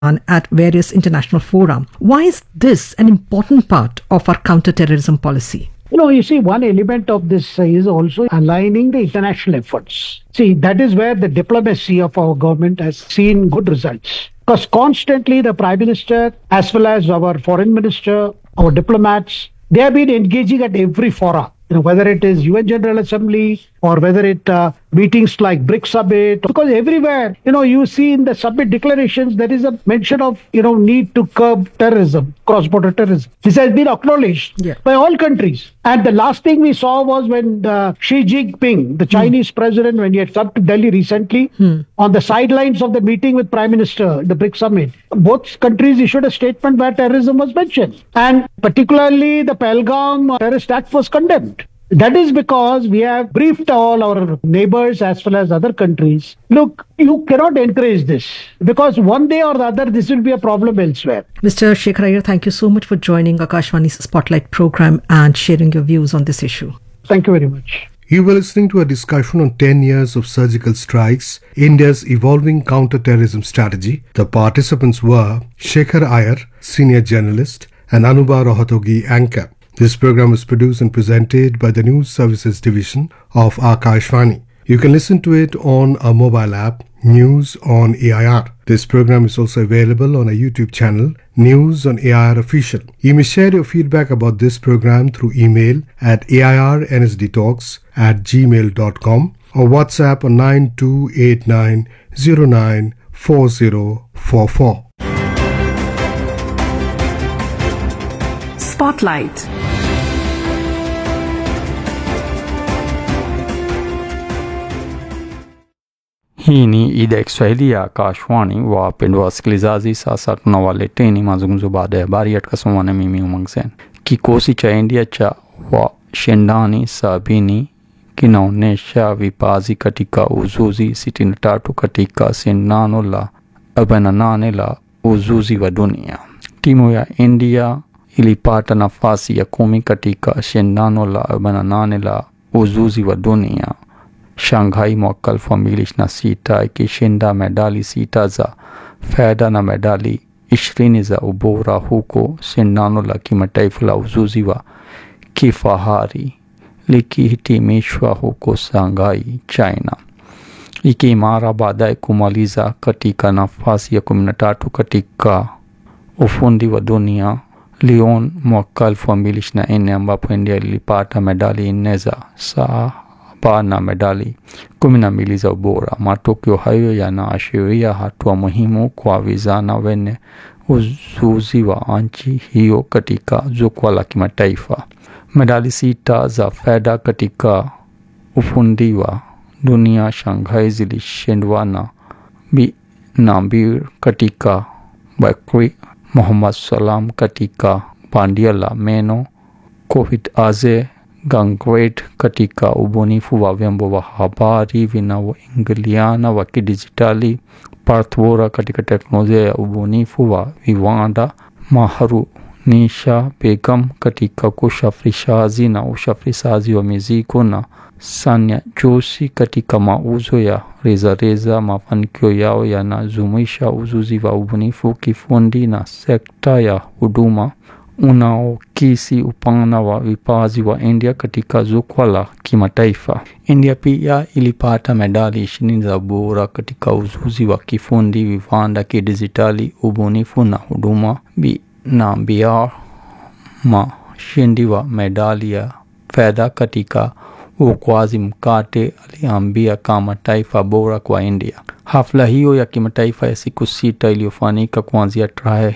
at various international fora. Why is this an important part of our counter-terrorism policy? You see, one element of this is also aligning the international efforts. See, that is where the diplomacy of our government has seen good results. Because constantly the Prime Minister, as well as our Foreign Minister, our diplomats, they have been engaging at every fora. Whether it is UN General Assembly or whether it meetings like BRICS Summit, because everywhere, you see in the summit declarations, there is a mention of, need to curb terrorism, cross-border terrorism. This has been acknowledged by all countries. And the last thing we saw was when Xi Jinping, the Chinese president, when he had come to Delhi recently, on the sidelines of the meeting with Prime Minister, the BRICS Summit, both countries issued a statement where terrorism was mentioned. And particularly the Pahalgam terrorist act was condemned. That is because we have briefed all our neighbors as well as other countries. Look, you cannot encourage this because one day or the other, this will be a problem elsewhere. Mr. Shekhar Iyer, thank you so much for joining Akashvani's Spotlight program and sharing your views on this issue. Thank you very much. You were listening to a discussion on 10 years of surgical strikes, India's evolving counter-terrorism strategy. The participants were Shekhar Iyer, senior journalist, and Anubha Rohatgi, anchor. This program was produced and presented by the News Services Division of Akashvani. You can listen to it on our mobile app, News on AIR. This program is also available on our YouTube channel, News on AIR Official. You may share your feedback about this program through email at airnsdtalks@gmail.com or WhatsApp on 9289094044. Spotlight. Hii ni idhaa ya Kiswahili ya Akashwani. Wapendwa wasikilizaji, sasa tunawaleteni mazungumzo baada ya habari yatakasomwa na mimi Umang Sen. Kikosi cha India cha washindani 70 kinaonyesha vipaji katika uzuzi 63 katika shindano la 48 la uzuzi wa dunia. Timu ya India ilipata nafasi ya 10 katika shindano la 48 la uzuzi wa dunia Shanghai mwaka 2026 ikishinda medali 6 za fedha na medali 20 za ubora, huko shindano la kimataifa la uzuzi wa kifahari likihitimishwa huko Shanghai, China, ikimara baadaye kumaliza katika nafasi ya 13 katika ufundi wa dunia Lyon mwaka 2024 ambapo India ilipata medali 4 za saa na medali 12 za ubora. Matokeo hayo yanaashiria hatua muhimu kwa vijana wenye ujuzi wa nchi hiyo katika jukwaa la kimataifa. Medali 6 za fedha katika ufundi wa dunia Shanghai zilishindwa na Nambir katika bakri, Muhammad Salam katika bandia la meno, Kohit Aze Gangwet katika ubunifu wa vyombo vya habari vinavyoingiliana wa kidijitali, Parth Vora katika teknolojia ya ubunifu wa viwanda, Maharunisha Begum katika kusafirishaji na usafirishaji wa mizigo, na Sanya Joshi katika mauzo ya rejareja. Mafanikio yao yanajumuisha ujuzi wa ubunifu kifundi na sekta ya huduma unaokisi upana wa vipaji wa India katika jukwaa la kimataifa. India pia ilipata medali 20 za ubora katika ujuzi wa kifundi, viwanda, kidijitali, ubunifu na huduma. Biar mshindi wa medali ya fedha katika uokoaji mkate aliambia kama taifa bora kwa India. Hafla hiyo ya kimataifa ya siku 6 iliyofanyika kuanzia tarehe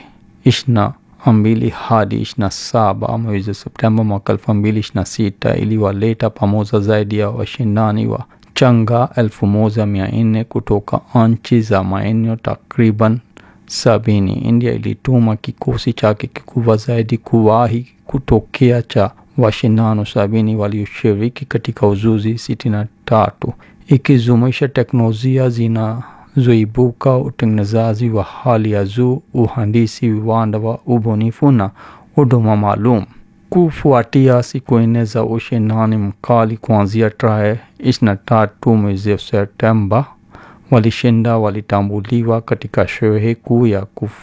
22 hadi 27 mwezi Septemba mwaka 2026 iliwaleta pamoja zaidi ya washindani wa changa 1400 kutoka nchi za maeneo takriban 70. India ilituma kikosi chake kikubwa zaidi kuwahi kutokea cha washindano 70 walioshiriki katika uzuzi 63, ikijumuisha teknolojia zinazoibuka, utengenezaji wa hali ya juu, uhandisi, viwanda wa ubunifu na huduma maalum. Kufuatia siku 4 za ushindani mkali kuanzia tarehe 23 mwezi Septemba walishinda walitambuliwa katika sherehe kuu ya